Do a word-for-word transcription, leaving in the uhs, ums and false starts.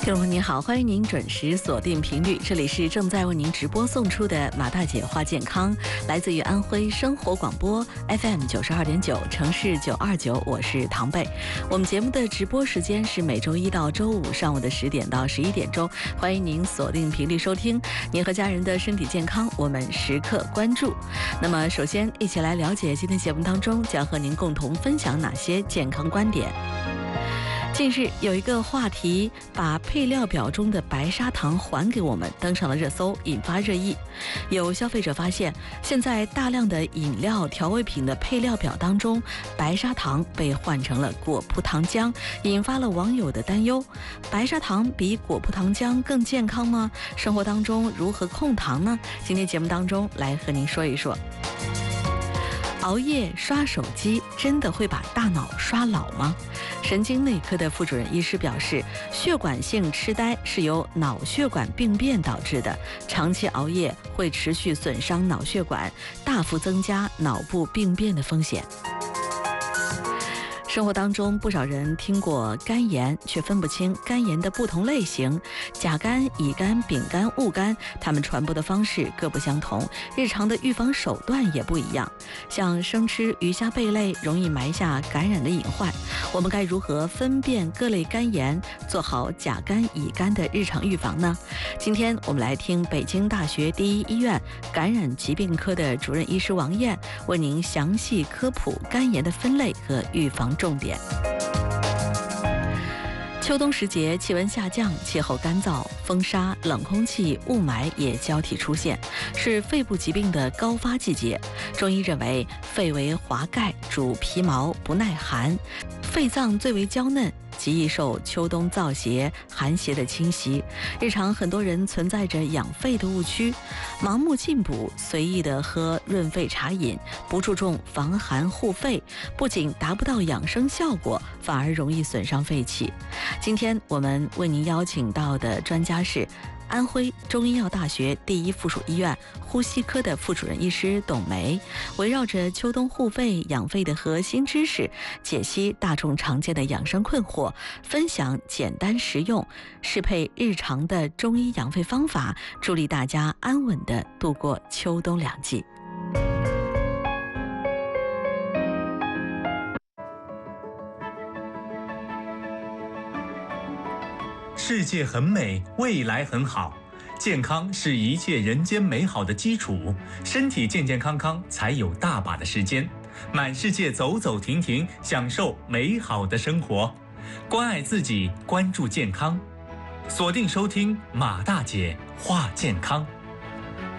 听众朋友您好，欢迎您准时锁定频率，这里是正在为您直播送出的马大姐话健康，来自于安徽生活广播 F M 九十二点九，城市九二九，我是唐贝。我们节目的直播时间是每周一到周五上午的十点到十一点钟，欢迎您锁定频率收听。您和家人的身体健康，我们时刻关注。那么，首先一起来了解今天节目当中将和您共同分享哪些健康观点。近日有一个话题把配料表中的白砂糖还给我们登上了热搜，引发热议。有消费者发现，现在大量的饮料调味品的配料表当中，白砂糖被换成了果葡糖浆，引发了网友的担忧。白砂糖比果葡糖浆更健康吗？生活当中如何控糖呢？今天节目当中来和您说一说。熬夜刷手机真的会把大脑刷老吗？神经内科的副主任医师表示，血管性痴呆是由脑血管病变导致的，长期熬夜会持续损伤脑血管，大幅增加脑部病变的风险。生活当中，不少人听过肝炎，却分不清肝炎的不同类型，甲肝、乙肝、丙肝、戊肝，它们传播的方式各不相同，日常的预防手段也不一样。像生吃鱼虾贝类，容易埋下感染的隐患。我们该如何分辨各类肝炎，做好甲肝、乙肝的日常预防呢？今天我们来听北京大学第一医院感染疾病科的主任医师王燕为您详细科普肝炎的分类和预防重点。秋冬时节，气温下降，气候干燥，风沙、冷空气、雾霾也交替出现，是肺部疾病的高发季节。中医认为，肺为华盖，主皮毛，不耐寒，肺脏最为娇嫩，极易受秋冬燥邪、寒邪的侵袭。日常很多人存在着养肺的误区，盲目进补，随意的喝润肺茶饮，不注重防寒护肺，不仅达不到养生效果，反而容易损伤肺气。今天我们为您邀请到的专家是安徽中医药大学第一附属医院呼吸科的副主任医师董梅，围绕着秋冬护肺养肺的核心知识，解析大众常见的养生困惑，分享简单实用、适配日常的中医养肺方法，助力大家安稳地度过秋冬两季。 世界很美，未来很好，健康是一切人间美好的基础，身体健健康康才有大把的时间满世界走走停停，享受美好的生活，关爱自己，关注健康，锁定收听马大姐话健康。